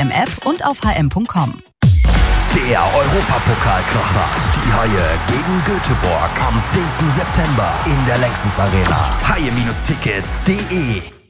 HM-App und auf hm.com. Der Europapokalkracher. Die Haie gegen Göteborg am 10. September in der Längstes Arena. Haie-Tickets.de